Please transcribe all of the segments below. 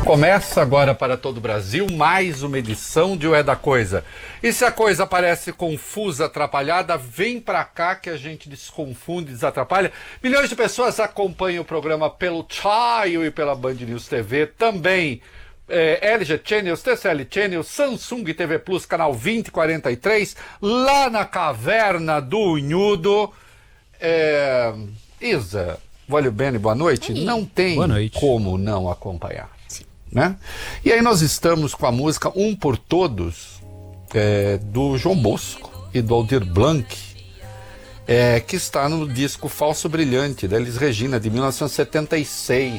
Começa agora para todo o Brasil mais uma edição de O É da Coisa. E se a coisa parece confusa, atrapalhada, vem pra cá que a gente desconfunde, desatrapalha. Milhões de pessoas acompanham o programa pelo Tile e pela Band News TV, também LG Channels, TCL Channels, Samsung TV Plus, canal 2043, lá na Caverna do Unhudo. Isa, Vólio Bene, boa noite. Oi. Não tem como não acompanhar. Né? E aí nós estamos com a música Um por Todos, do João Bosco e do Aldir Blanc, que está no disco Falso Brilhante, da Elis Regina, de 1976,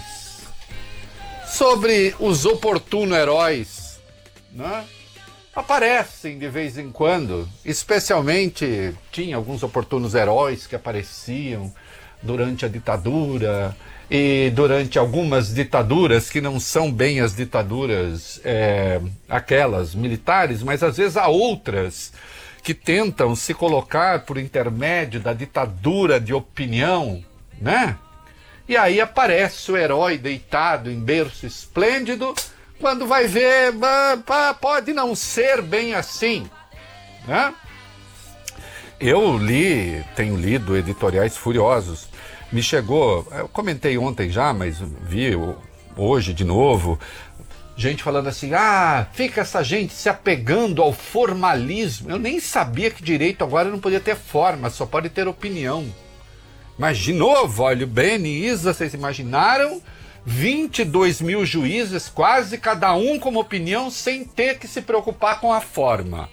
sobre os oportuno-heróis, né? Aparecem de vez em quando, especialmente tinha alguns oportunos heróis que apareciam durante a ditadura e durante algumas ditaduras que não são bem as ditaduras aquelas militares, mas às vezes há outras que tentam se colocar por intermédio da ditadura de opinião, né? E aí aparece o herói deitado em berço esplêndido, quando vai ver, pode não ser bem assim, né? Eu tenho lido editoriais furiosos. Me chegou, eu comentei ontem já, mas vi hoje de novo, gente falando assim, fica essa gente se apegando ao formalismo. Eu nem sabia que direito agora não podia ter forma, só pode ter opinião. Mas de novo, olha, Bene e Isa, vocês imaginaram? 22 mil juízes, quase cada um com uma opinião, sem ter que se preocupar com a forma.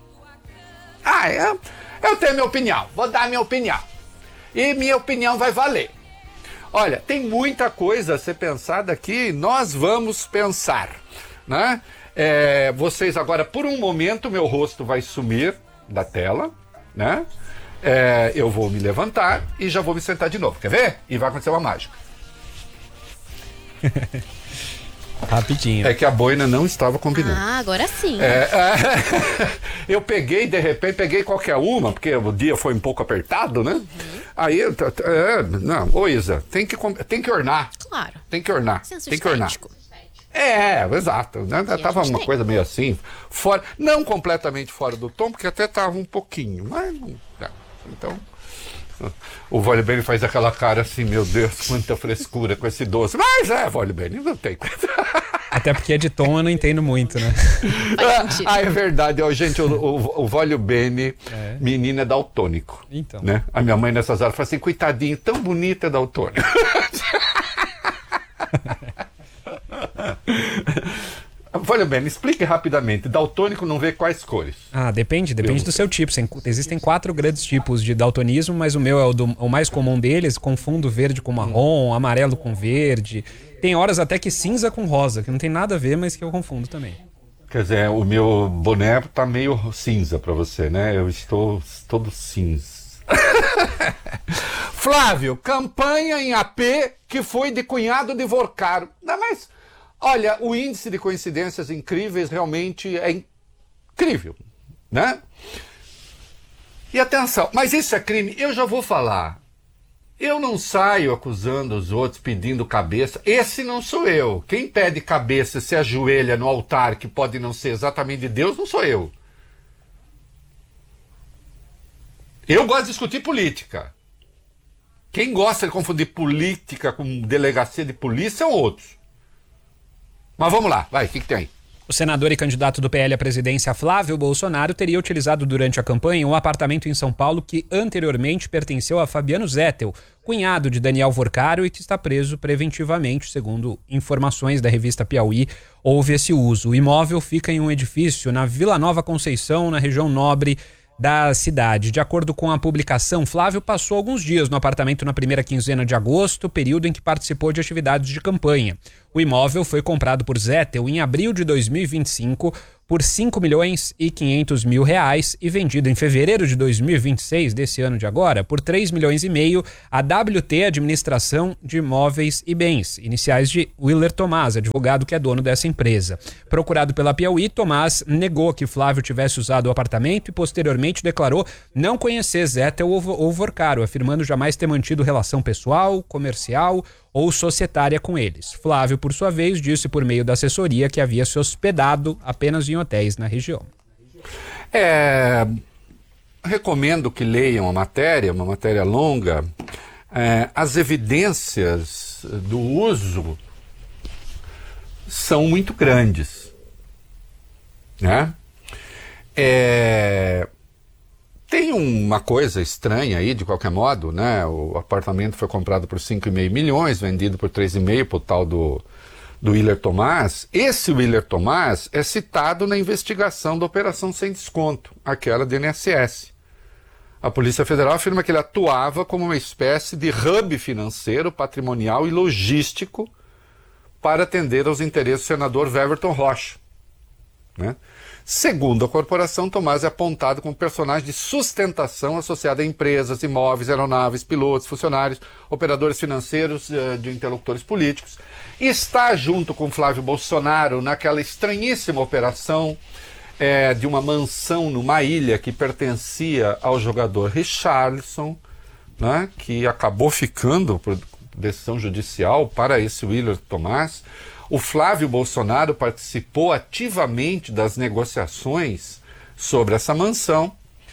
Eu tenho minha opinião, vou dar minha opinião. E minha opinião vai valer. Olha, tem muita coisa a ser pensada aqui, nós vamos pensar, né? Vocês agora, por um momento, meu rosto vai sumir da tela, né? Eu vou me levantar e já vou me sentar de novo, quer ver? E vai acontecer uma mágica. Rapidinho. É que a boina não estava combinando. Agora sim. Eu de repente peguei qualquer uma, porque o dia foi um pouco apertado, né? Aí, não, ô Isa, tem que ornar. Claro. Tem que ornar. Senso tem que ornar. estético. Exato. Né? Tava uma coisa meio assim, fora, não completamente fora do tom, porque até tava um pouquinho, mas não. Então, o Vólio Bene faz aquela cara assim, meu Deus, quanta frescura com esse doce. Mas Vólio Bene, não tem. Até porque de tom eu não entendo muito, né? É verdade. Gente, o Vólio Bene, menino, é daltônico. Então. Né? A minha mãe nessas horas fala assim, coitadinho, tão bonito é daltônico. Vólio Bene, explique rapidamente. Daltônico não vê quais cores? Depende do seu tipo. Existem 4 grandes tipos de daltonismo, mas o meu é o mais comum deles. Confundo verde com marrom, amarelo com verde. Tem horas até que cinza com rosa, que não tem nada a ver, mas que eu confundo também. Quer dizer, o meu boné tá meio cinza pra você, né? Eu estou todo cinza. Flávio, campanha em AP que foi de cunhado de Vorcaro. Não, mas, olha, o índice de coincidências incríveis realmente é incrível, né? E atenção, mas isso é crime? Eu já vou falar. Eu não saio acusando os outros, pedindo cabeça. Esse não sou eu. Quem pede cabeça se ajoelha no altar, que pode não ser exatamente de Deus, não sou eu. Eu gosto de discutir política. Quem gosta de confundir política com delegacia de polícia são outros. Mas vamos lá, vai, o que tem? O senador e candidato do PL à presidência, Flávio Bolsonaro, teria utilizado durante a campanha um apartamento em São Paulo que anteriormente pertenceu a Fabiano Zettel, cunhado de Daniel Vorcaro e que está preso preventivamente, segundo informações da revista Piauí. Houve esse uso. O imóvel fica em um edifício na Vila Nova Conceição, na região nobre da cidade. De acordo com a publicação, Flávio passou alguns dias no apartamento na primeira quinzena de agosto, período em que participou de atividades de campanha. O imóvel foi comprado por Zettel em abril de 2025 por R$5.500.000 e vendido em fevereiro de 2026, desse ano de agora, por R$3,5 milhões a WT Administração de Imóveis e Bens, iniciais de Willer Tomás, advogado que é dono dessa empresa. Procurado pela Piauí, Tomás negou que Flávio tivesse usado o apartamento e posteriormente declarou não conhecer Zettel ou Vorcaro, afirmando jamais ter mantido relação pessoal, comercial ou societária com eles. Flávio, por sua vez, disse por meio da assessoria que havia se hospedado apenas em hotéis na região. Recomendo que leiam a matéria, uma matéria longa. As evidências do uso são muito grandes, né? Tem uma coisa estranha aí, de qualquer modo, né? O apartamento foi comprado por 5,5 milhões, vendido por 3,5 para o tal do Willer Tomás. Esse Willer Tomás é citado na investigação da Operação Sem Desconto, aquela do INSS. A Polícia Federal afirma que ele atuava como uma espécie de hub financeiro, patrimonial e logístico para atender aos interesses do senador Weverton Rocha, né? Segundo a corporação, Tomás é apontado como personagem de sustentação associada a empresas, imóveis, aeronaves, pilotos, funcionários, operadores financeiros, de interlocutores políticos. E está junto com Flávio Bolsonaro naquela estranhíssima operação de uma mansão numa ilha que pertencia ao jogador Richarlison, né, que acabou ficando, por decisão judicial, para esse Willer Tomás. O Flávio Bolsonaro participou ativamente das negociações sobre essa mansão.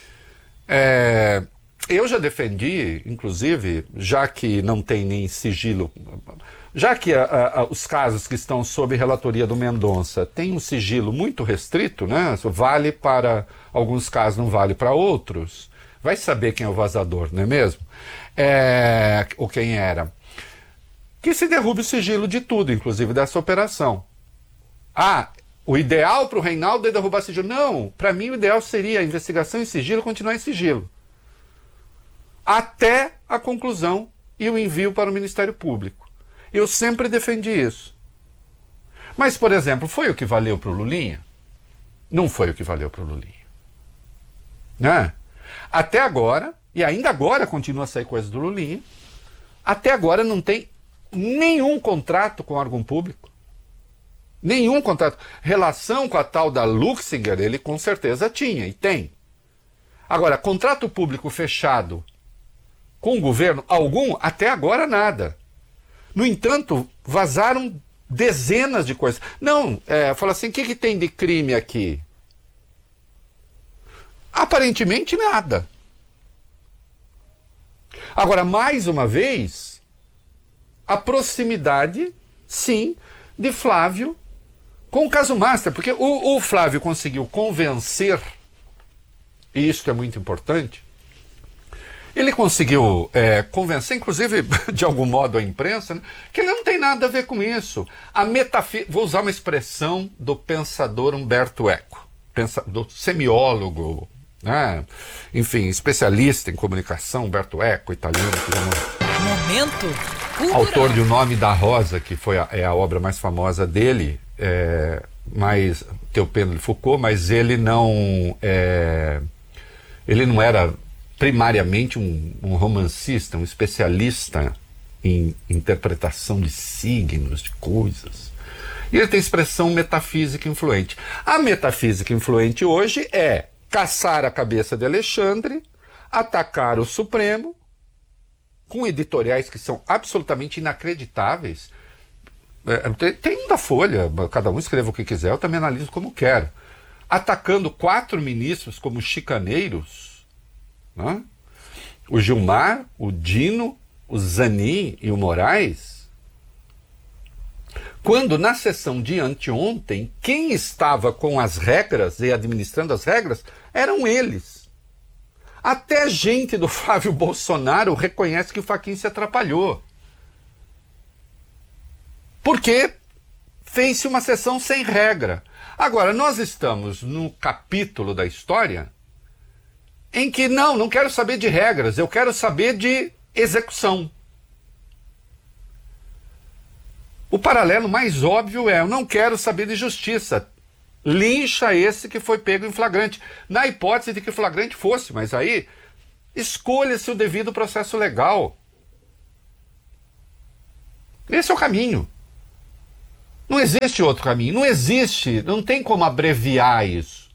Eu já defendi, inclusive, já que não tem nem sigilo, já que os casos que estão sob relatoria do Mendonça têm um sigilo muito restrito, né? Vale para alguns casos, não vale para outros. Vai saber quem é o vazador, não é mesmo? Ou quem era. Que se derrube o sigilo de tudo, inclusive dessa operação. O ideal para o Reinaldo é derrubar sigilo. Não, para mim o ideal seria a investigação em sigilo continuar em sigilo. Até a conclusão e o envio para o Ministério Público. Eu sempre defendi isso. Mas, por exemplo, foi o que valeu para o Lulinha? Não foi o que valeu para o Lulinha. Né? Até agora, e ainda agora continua a sair coisa do Lulinha, até agora não tem nenhum contrato com órgão público. Nenhum contrato. Relação com a tal da Luxinger, ele com certeza tinha e tem. Agora, contrato público fechado com o governo, algum, até agora nada. No entanto, vazaram dezenas de coisas. Não, fala assim, o que tem de crime aqui? Aparentemente nada. Agora, mais uma vez, a proximidade, sim, de Flávio com o caso Master, porque o Flávio conseguiu convencer, e isso é muito importante, ele conseguiu convencer, inclusive, de algum modo, a imprensa, né, que ele não tem nada a ver com isso. Vou usar uma expressão do pensador Umberto Eco, do semiólogo, né, enfim, especialista em comunicação, Umberto Eco, italiano, Momento cultural. Autor de O Nome da Rosa, que foi a obra mais famosa dele, mas Théophile Foucault, mas ele não era primariamente um romancista, um especialista em interpretação de signos, de coisas. E ele tem expressão metafísica influente. A metafísica influente hoje é caçar a cabeça de Alexandre, atacar o Supremo, com editoriais que são absolutamente inacreditáveis. Tem um da Folha, cada um escreva o que quiser, eu também analiso como quero. Atacando 4 ministros como chicaneiros, né? O Gilmar, o Dino, o Zanin e o Moraes, quando na sessão de anteontem, quem estava com as regras e administrando as regras eram eles. Até gente do Flávio Bolsonaro reconhece que o Fachin se atrapalhou. Porque fez-se uma sessão sem regra. Agora, nós estamos no capítulo da história em que não quero saber de regras, eu quero saber de execução. O paralelo mais óbvio eu não quero saber de justiça. Lincha esse que foi pego em flagrante. Na hipótese de que flagrante fosse, mas aí escolha-se o devido processo legal. Esse é o caminho. Não existe outro caminho. Não existe, não tem como abreviar isso.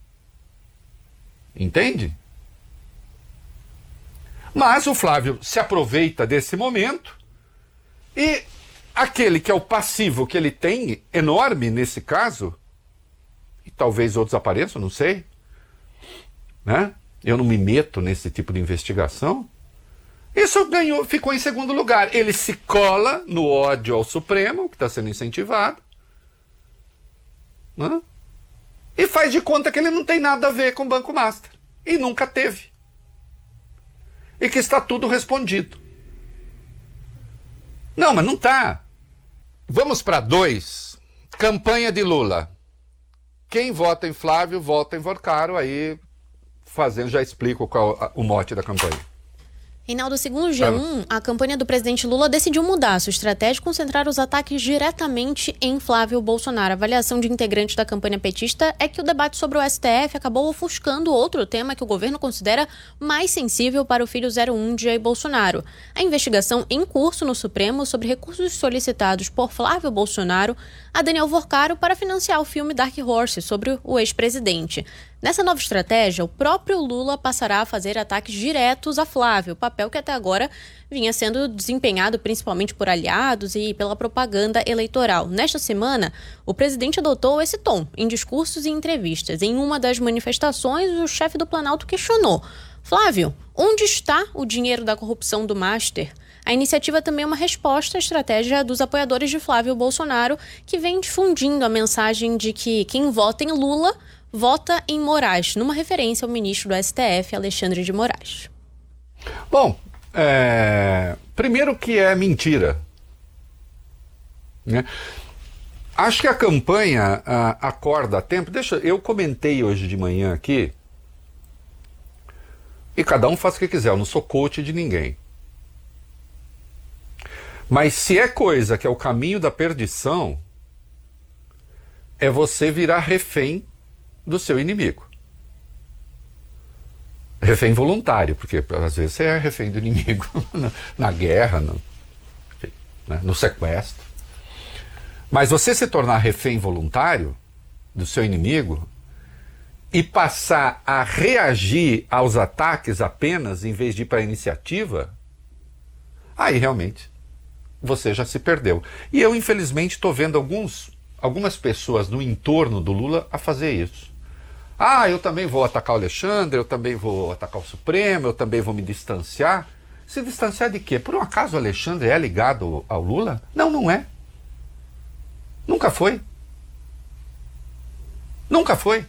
Entende? Mas o Flávio se aproveita desse momento E aquele que é o passivo que ele tem, enorme nesse caso, e talvez outros apareçam, não sei, né? Eu não me meto nesse tipo de investigação. Isso ficou em segundo lugar. Ele se cola no ódio ao Supremo, que está sendo incentivado, né? E faz de conta que ele não tem nada a ver com o Banco Master. E nunca teve. E que está tudo respondido. Não, mas não está. Vamos para 2. Campanha de Lula. Quem vota em Flávio, vota em Vorcaro. Aí, já explico qual o mote da campanha. Reinaldo, segundo o G1, a campanha do presidente Lula decidiu mudar sua estratégia e concentrar os ataques diretamente em Flávio Bolsonaro. A avaliação de integrantes da campanha petista é que o debate sobre o STF acabou ofuscando outro tema que o governo considera mais sensível para o filho 01 de Jair Bolsonaro. A investigação em curso no Supremo sobre recursos solicitados por Flávio Bolsonaro a Daniel Vorcaro para financiar o filme Dark Horse sobre o ex-presidente. Nessa nova estratégia, o próprio Lula passará a fazer ataques diretos a Flávio, papel que até agora vinha sendo desempenhado principalmente por aliados e pela propaganda eleitoral. Nesta semana, o presidente adotou esse tom em discursos e entrevistas. Em uma das manifestações, o chefe do Planalto questionou: Flávio, onde está o dinheiro da corrupção do Master? A iniciativa também é uma resposta à estratégia dos apoiadores de Flávio Bolsonaro, que vem difundindo a mensagem de que quem vota em Lula vota em Moraes, numa referência ao ministro do STF, Alexandre de Moraes. Bom, primeiro que é mentira, né? Acho que a campanha acorda a tempo. Eu comentei hoje de manhã aqui, e cada um faz o que quiser, eu não sou coach de ninguém. Mas se é coisa que é o caminho da perdição, é você virar refém do seu inimigo. Refém voluntário, porque às vezes você é refém do inimigo na guerra, no sequestro. Mas você se tornar refém voluntário do seu inimigo e passar a reagir aos ataques apenas em vez de ir para a iniciativa, aí realmente você já se perdeu. E eu, infelizmente, estou vendo algumas pessoas no entorno do Lula a fazer isso. Eu também vou atacar o Alexandre, eu também vou atacar o Supremo, eu também vou me distanciar. Se distanciar de quê? Por um acaso o Alexandre é ligado ao Lula? Não, não é. Nunca foi. Nunca foi.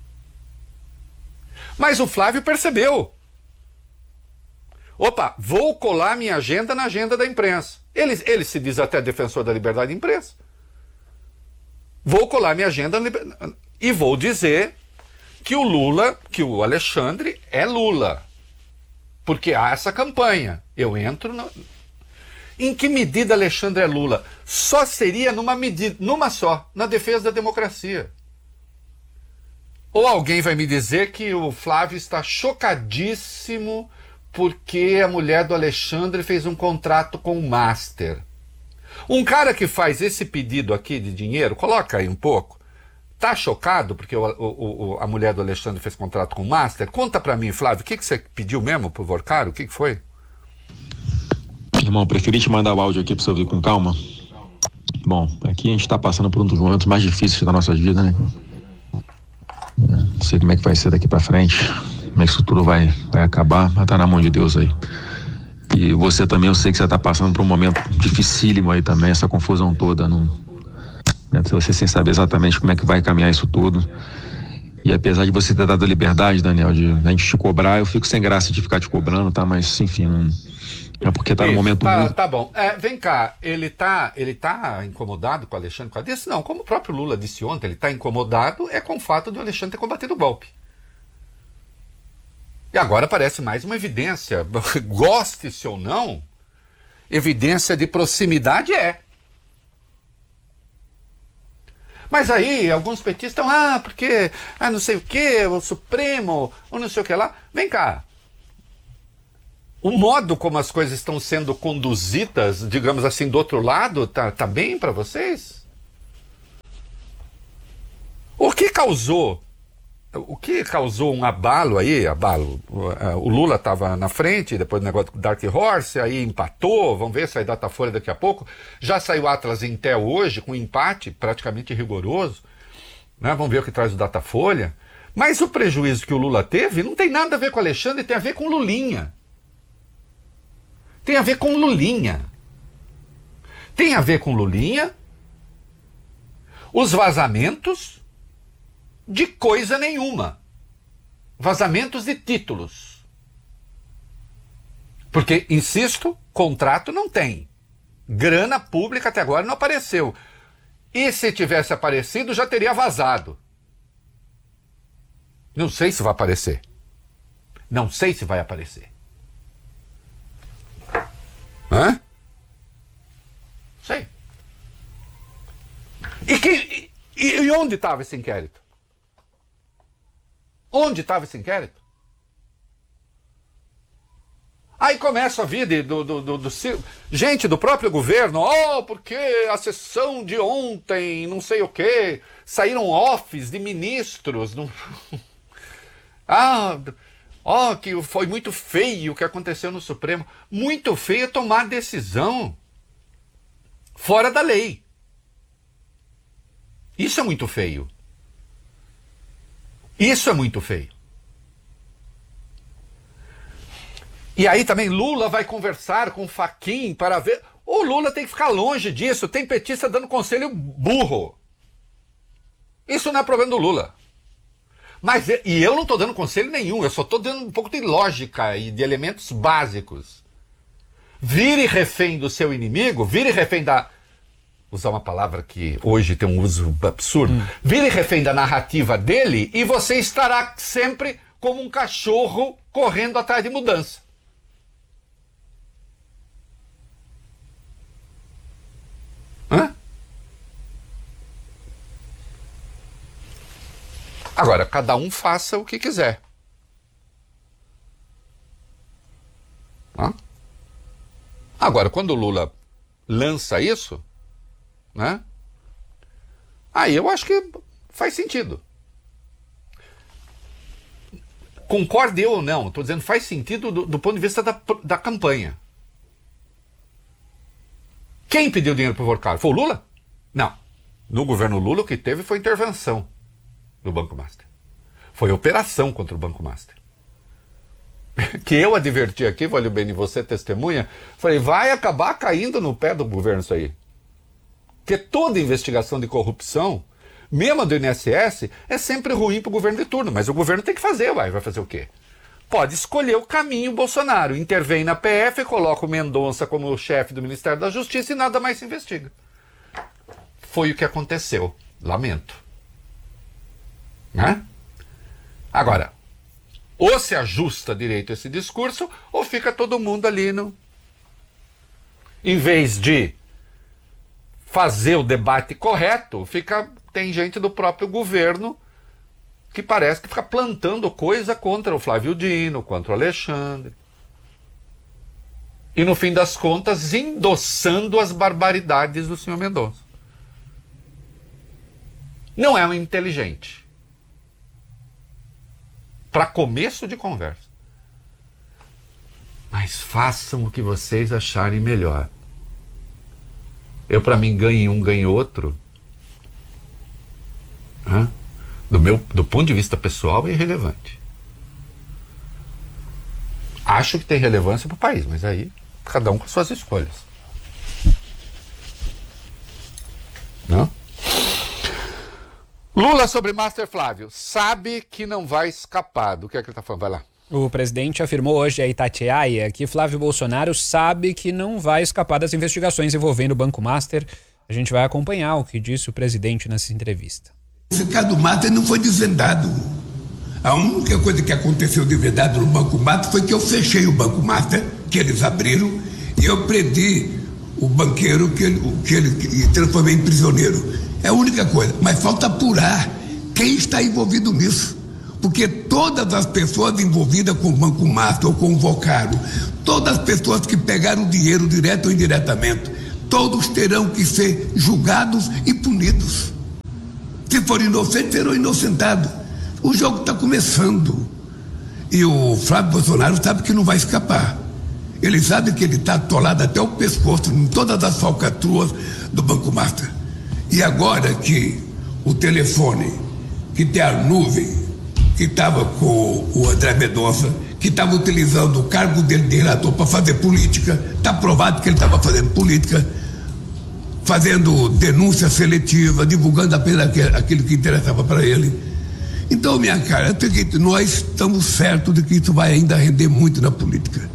Mas o Flávio percebeu. Opa, vou colar minha agenda na agenda da imprensa. Ele se diz até defensor da liberdade de imprensa. Vou colar minha agenda e vou dizer que o Lula, que o Alexandre é Lula. Porque há essa campanha. Eu entro... Em que medida Alexandre é Lula? Só seria numa só, na defesa da democracia. Ou alguém vai me dizer que o Flávio está chocadíssimo porque a mulher do Alexandre fez um contrato com o Master. Um cara que faz esse pedido aqui de dinheiro, coloca aí um pouco, tá chocado porque a mulher do Alexandre fez contrato com o Master? Conta pra mim, Flávio, o que você pediu mesmo pro Vorcaro? O que foi? Irmão, preferi te mandar o áudio aqui pra você ouvir com calma. Bom, aqui a gente tá passando por um dos momentos mais difíceis da nossa vida, né? Não sei como é que vai ser daqui pra frente, como é que isso tudo vai acabar, mas tá na mão de Deus aí. E você também, eu sei que você tá passando por um momento dificílimo aí também, essa confusão toda, você sem saber exatamente como é que vai caminhar isso tudo. E apesar de você ter dado a liberdade, Daniel, de a gente te cobrar, eu fico sem graça de ficar te cobrando, tá? Mas, enfim, não... É porque tá no momento... Tá bom. Vem cá, ele tá incomodado com o Alexandre por causa disso? Não, como o próprio Lula disse ontem, ele tá incomodado com o fato de o Alexandre ter combatido o golpe. E agora parece mais uma evidência, goste-se ou não, evidência de proximidade é. Mas aí, alguns petistas estão, porque, não sei o que, o Supremo, ou não sei o que lá. Vem cá. O modo como as coisas estão sendo conduzidas, digamos assim, do outro lado, tá bem para vocês? O que causou o que causou um abalo, o Lula estava na frente, depois do negócio do Dark Horse, aí empatou, vamos ver se sai Datafolha daqui a pouco, já saiu Atlas Intel hoje, com empate praticamente rigoroso, né? Vamos ver o que traz o Datafolha, mas o prejuízo que o Lula teve não tem nada a ver com o Alexandre, tem a ver com Lulinha. Tem a ver com Lulinha. Tem a ver com Lulinha, os vazamentos de coisa nenhuma. Vazamentos de títulos. Porque, insisto, contrato não tem. Grana pública até agora não apareceu. E se tivesse aparecido, já teria vazado. Não sei se vai aparecer. Não sei se vai aparecer. Hã? Sei. E onde estava esse inquérito? Onde estava esse inquérito? Aí começa a vir gente do próprio governo, porque a sessão de ontem, não sei o quê, saíram offs de ministros. Que foi muito feio o que aconteceu no Supremo. Muito feio tomar decisão fora da lei. Isso é muito feio. Isso é muito feio. E aí também Lula vai conversar com o Fachin para ver... O Lula tem que ficar longe disso. Tem petista dando conselho burro. Isso não é problema do Lula. E eu não estou dando conselho nenhum. Eu só estou dando um pouco de lógica e de elementos básicos. Vire refém do seu inimigo. Vire refém da... Usar uma palavra que hoje tem um uso absurdo. Vire refém da narrativa dele e você estará sempre como um cachorro correndo atrás de mudança. Hã? Agora, cada um faça o que quiser. Hã? Agora, quando o Lula lança isso, né? Aí eu acho que faz sentido. Concorde eu ou não, estou dizendo faz sentido do ponto de vista da campanha. Quem pediu dinheiro para o Vorcaro? Foi o Lula? Não. No governo Lula o que teve foi intervenção do Banco Master. Foi operação contra o Banco Master. Que eu adverti aqui, Valeu Bene, você testemunha, falei, vai acabar caindo no pé do governo isso aí. Porque toda investigação de corrupção, mesmo a do INSS, é sempre ruim para o governo de turno. Mas o governo tem que fazer, vai fazer o quê? Pode escolher o caminho Bolsonaro. Intervém na PF, coloca o Mendonça como chefe do Ministério da Justiça e nada mais se investiga. Foi o que aconteceu. Lamento. Né? Agora, ou se ajusta direito esse discurso, ou fica todo mundo ali no... Em vez de fazer o debate correto, tem gente do próprio governo que parece que fica plantando coisa contra o Flávio Dino, contra o Alexandre. E no fim das contas, endossando as barbaridades do senhor Mendonça. Não é um inteligente. Para começo de conversa. Mas façam o que vocês acharem melhor. Eu, para mim, ganho um, ganho outro. Do ponto de vista pessoal, é irrelevante. Acho que tem relevância para o país, mas aí cada um com suas escolhas. Não? Lula sobre Master Flávio. Sabe que não vai escapar. Do que é que ele está falando? Vai lá. O presidente afirmou hoje a Itatiaia que Flávio Bolsonaro sabe que não vai escapar das investigações envolvendo o Banco Master. A gente vai acompanhar o que disse o presidente nessa entrevista. Esse caso do Master não foi desvendado. A única coisa que aconteceu de verdade no Banco Master foi que eu fechei o Banco Master, que eles abriram, e eu prendi o banqueiro que ele transformei em prisioneiro. É a única coisa. Mas falta apurar quem está envolvido nisso. Porque todas as pessoas envolvidas com o Banco Master ou com o Vocaro, todas as pessoas que pegaram dinheiro direto ou indiretamente, todos terão que ser julgados e punidos. Se forem inocentes, serão inocentados. O jogo está começando. E o Flávio Bolsonaro sabe que não vai escapar. Ele sabe que ele está atolado até o pescoço em todas as falcatruas do Banco Master. E agora que o telefone, que tem a nuvem, que estava com o André Mendonça, que estava utilizando o cargo dele de relator para fazer política, está provado que ele estava fazendo política, fazendo denúncia seletiva, divulgando apenas aquilo que interessava para ele. Então, minha cara, é o seguinte, nós estamos certos de que isso vai ainda render muito na política.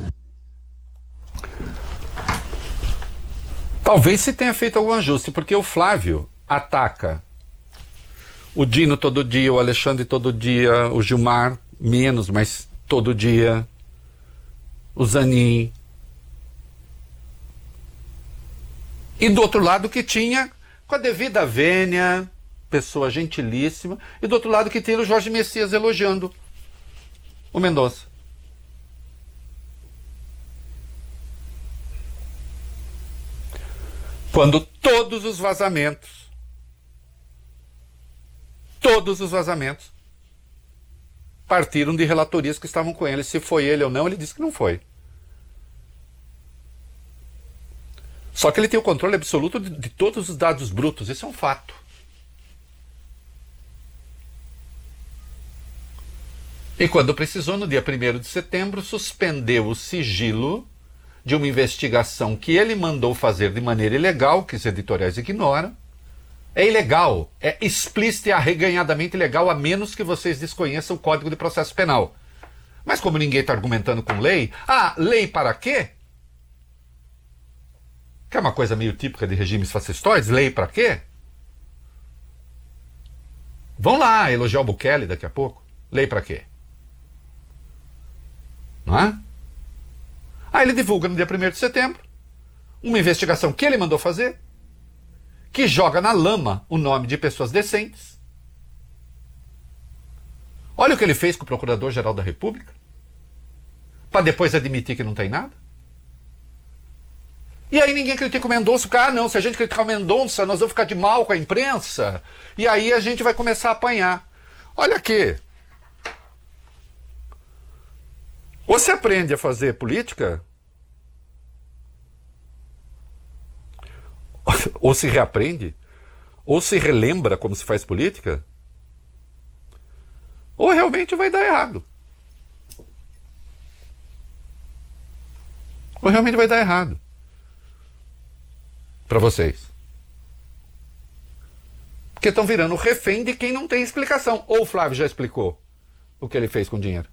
Talvez se tenha feito algum ajuste, porque o Flávio ataca o Dino todo dia, o Alexandre todo dia, o Gilmar menos, mas todo dia, o Zanin. E do outro lado que tinha, com a devida vênia, pessoa gentilíssima, e do outro lado que tinha o Jorge Messias elogiando o Mendonça. Quando todos os vazamentos partiram de relatorias que estavam com ele. Se foi ele ou não, ele disse que não foi. Só que ele tem o controle absoluto de todos os dados brutos. Isso é um fato. E quando precisou, no dia 1º de setembro, suspendeu o sigilo de uma investigação que ele mandou fazer de maneira ilegal, que os editoriais ignoram. É ilegal, é explícito e arreganhadamente ilegal, a menos que vocês desconheçam o Código de Processo Penal. Mas como ninguém está argumentando com lei, lei para quê? Que é uma coisa meio típica de regimes fascistoides, lei para quê? Vão lá elogiar o Bukele daqui a pouco. Lei para quê? Não é? Aí ele divulga no dia 1º de setembro uma investigação que ele mandou fazer, que joga na lama o nome de pessoas decentes. Olha o que ele fez com o Procurador-Geral da República, para depois admitir que não tem nada. E aí ninguém critica o Mendonça, porque, não, se a gente criticar o Mendonça, nós vamos ficar de mal com a imprensa, e aí a gente vai começar a apanhar. Olha aqui. Ou se aprende a fazer política, ou se reaprende, ou se relembra como se faz política, ou realmente vai dar errado. Ou realmente vai dar errado. Para vocês. Porque estão virando refém de quem não tem explicação. Ou o Flávio já explicou o que ele fez com o dinheiro?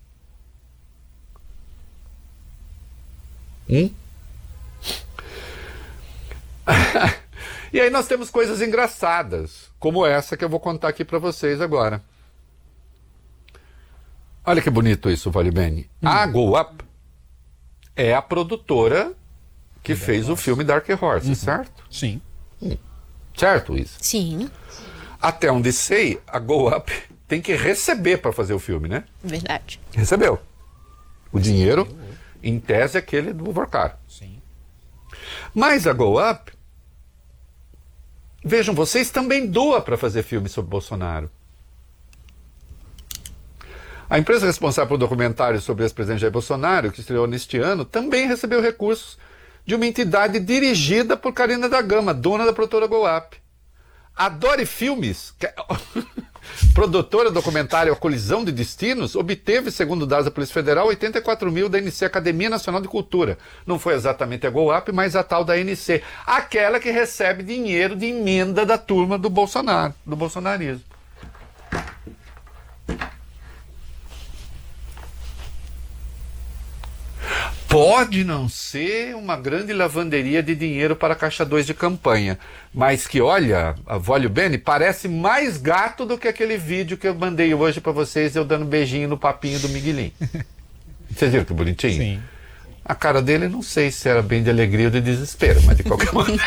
E aí nós temos coisas engraçadas, como essa que eu vou contar aqui para vocês agora. Olha que bonito isso, Vale Bene. A Go Up é a produtora que fez o filme Dark Horse, certo? Sim. Certo, isso? Sim. Até onde sei, a Go Up tem que receber para fazer o filme, né? Verdade. Recebeu. O dinheiro, em tese, é aquele do Vorcar. Sim. Mas a Go Up, vejam, vocês também doa para fazer filme sobre Bolsonaro. A empresa responsável pelo documentário sobre o ex-presidente Jair Bolsonaro, que estreou neste ano, também recebeu recursos de uma entidade dirigida por Karina da Gama, dona da produtora Go Up. A Dori Filmes, que é produtora do documentário A Colisão de Destinos, obteve, segundo dados da Polícia Federal, 84 mil da NC, Academia Nacional de Cultura. Não foi exatamente a Go Up, mas a tal da NC. Aquela que recebe dinheiro de emenda da turma do Bolsonaro, do bolsonarismo. Pode não ser uma grande lavanderia de dinheiro para a Caixa 2 de campanha, mas que, olha, a Vólio Bene parece mais gato do que aquele vídeo que eu mandei hoje para vocês, eu dando beijinho no papinho do Miguelinho. Vocês viram que bonitinho? Sim. A cara dele, não sei se era bem de alegria ou de desespero, mas de qualquer maneira...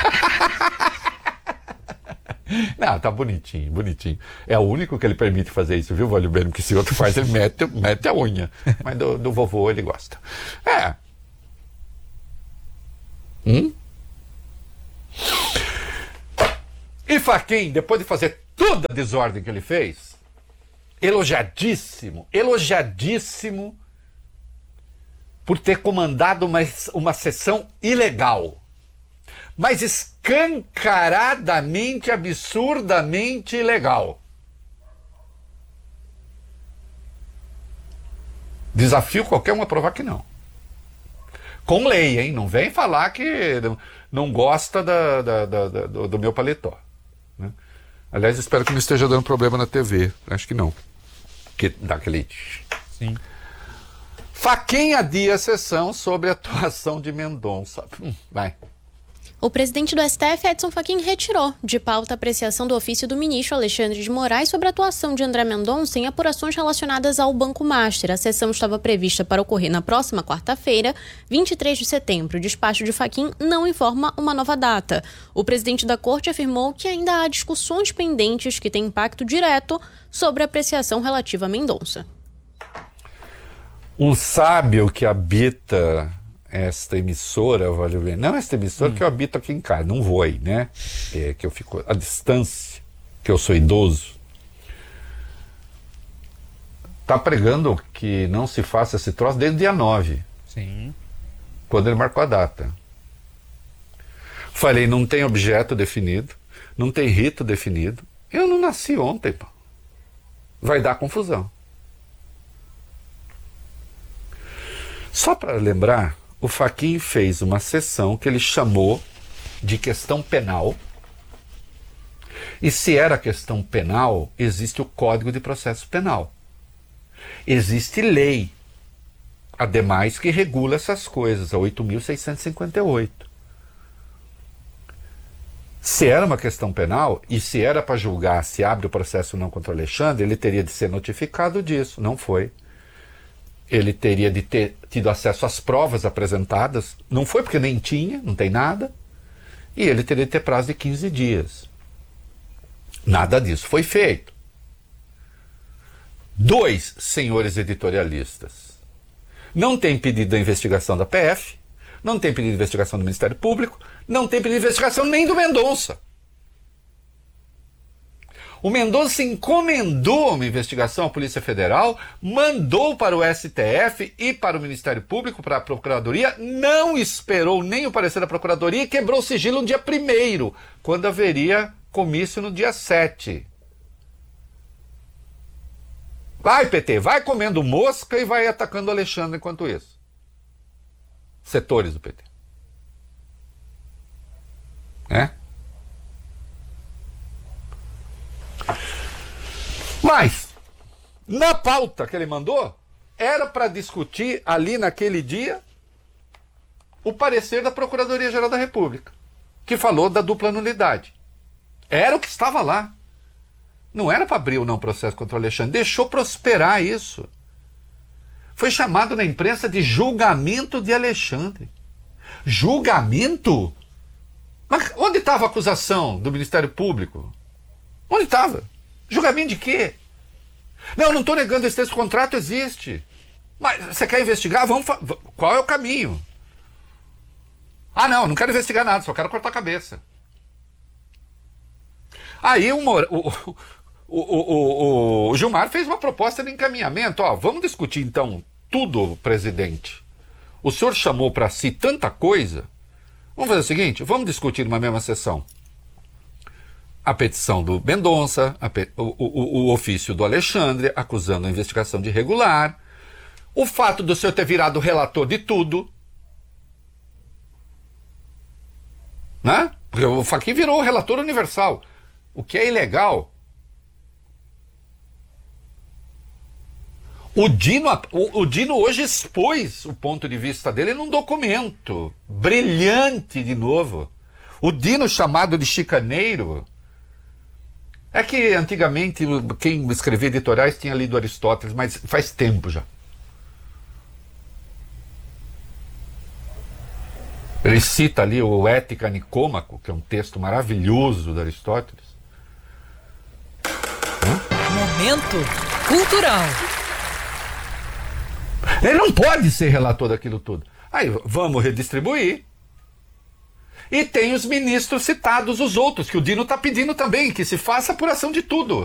Não, tá bonitinho, bonitinho. É o único que ele permite fazer isso, viu, Vólio Bene? Porque se outro faz, ele mete a unha. Mas do vovô ele gosta. E Fachin, depois de fazer toda a desordem que ele fez, elogiadíssimo por ter comandado uma sessão ilegal, mas escancaradamente, absurdamente ilegal. Desafio qualquer um a provar que não. Com lei, hein? Não vem falar que não gosta do meu paletó. Né? Aliás, espero que não esteja dando problema na TV. Acho que não. Que dá aquele... Sim. Fachin adia a sessão sobre a atuação de Mendonça. Vai. O presidente do STF, Edson Fachin, retirou de pauta a apreciação do ofício do ministro Alexandre de Moraes sobre a atuação de André Mendonça em apurações relacionadas ao Banco Master. A sessão estava prevista para ocorrer na próxima quarta-feira, 23 de setembro. O despacho de Fachin não informa uma nova data. O presidente da corte afirmou que ainda há discussões pendentes que têm impacto direto sobre a apreciação relativa a Mendonça. Um sábio que habita esta emissora, não esta emissora que eu habito aqui em casa, não vou aí, né? É que eu fico à distância, que eu sou idoso. Tá pregando que não se faça esse troço desde o dia 9. Sim. Quando ele marcou a data. Falei, não tem objeto definido, não tem rito definido. Eu não nasci ontem, pô. Vai dar confusão. Só para lembrar, o Fachin fez uma sessão que ele chamou de questão penal. E se era questão penal, existe o Código de Processo Penal. Existe lei, ademais, que regula essas coisas, a 8.658. Se era uma questão penal, e se era para julgar se abre o processo ou não contra o Alexandre, ele teria de ser notificado disso. Não foi. Ele teria de ter tido acesso às provas apresentadas. Não foi porque nem tinha, não tem nada. E ele teria de ter prazo de 15 dias. Nada disso foi feito. 2 senhores editorialistas. Não tem pedido da investigação da PF, não tem pedido de investigação do Ministério Público, não tem pedido de investigação nem do Mendonça. O Mendonça encomendou uma investigação à Polícia Federal, mandou para o STF e para o Ministério Público, para a Procuradoria, não esperou nem o parecer da Procuradoria e quebrou o sigilo no dia 1º, quando haveria comício no dia 7. Vai, PT, vai comendo mosca e vai atacando o Alexandre enquanto isso. Setores do PT. Mas, na pauta que ele mandou, era para discutir ali naquele dia o parecer da Procuradoria-Geral da República, que falou da dupla nulidade. Era o que estava lá. Não era para abrir ou não processo contra o Alexandre. Deixou prosperar isso. Foi chamado na imprensa de julgamento de Alexandre. Julgamento? Mas onde estava a acusação do Ministério Público? Onde estava? Julgamento de quê? Não estou negando esse texto, o contrato existe. Mas você quer investigar? Qual é o caminho? Ah, não quero investigar nada, só quero cortar a cabeça. Aí o Gilmar fez uma proposta de encaminhamento. Vamos discutir então tudo, presidente. O senhor chamou para si tanta coisa. Vamos fazer o seguinte, vamos discutir numa mesma sessão a petição do Mendonça, o ofício do Alexandre, acusando a investigação de irregular, o fato do senhor ter virado relator de tudo, né? Porque o Fachin virou o relator universal, o que é ilegal. O Dino hoje expôs o ponto de vista dele num documento brilhante de novo. O Dino, chamado de chicaneiro. É que antigamente quem escrevia editoriais tinha lido Aristóteles, mas faz tempo já. Ele cita ali o Ética Nicômaco, que é um texto maravilhoso de Aristóteles. Momento cultural. Ele não pode ser relator daquilo tudo. Aí vamos redistribuir. E tem os ministros citados, os outros, que o Dino está pedindo também, que se faça apuração de tudo.